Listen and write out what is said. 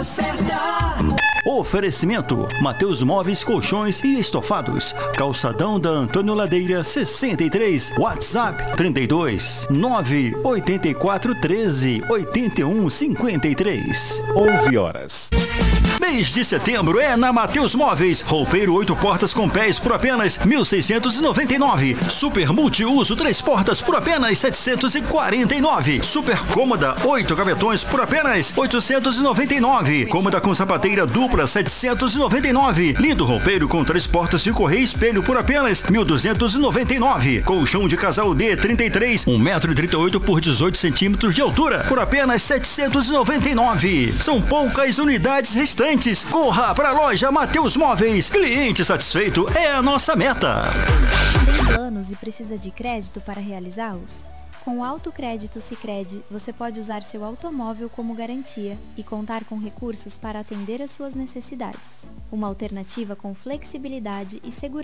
certa. Oferecimento: Mateus Móveis, Colchões e Estofados. Calçadão da Antônio Ladeira 63. WhatsApp 32 984 13 81 53. 11 horas. Mês de setembro é na Mateus Móveis. Roupeiro 8 portas com pés por apenas 1.699. Super multiuso 3 portas por apenas 749. Super cômoda 8 gavetões por apenas 899. Cômoda com sapateira dupla 799. Lindo roupeiro com 3 portas de correia e espelho por apenas 1.299. Colchão de casal D33 1,38 m por 18 cm de altura por apenas 799. São poucas unidades restantes. Corra para a loja Mateus Móveis. Cliente satisfeito é a nossa meta. Tem planos e precisa de crédito para realizá-los? Com o Autocrédito Sicredi, você pode usar seu automóvel como garantia e contar com recursos para atender às suas necessidades. Uma alternativa com flexibilidade e segurança.